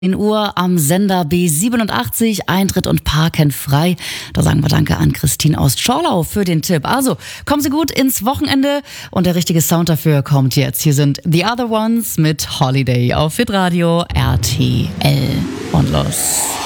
10 Uhr am Sender B87, Eintritt und Parken frei. Da sagen wir Danke an Christine aus Schorlau für den Tipp. Also, kommen Sie gut ins Wochenende und der richtige Sound dafür kommt jetzt. Hier sind The Other Ones mit Holiday auf Hitradio RTL. Und los.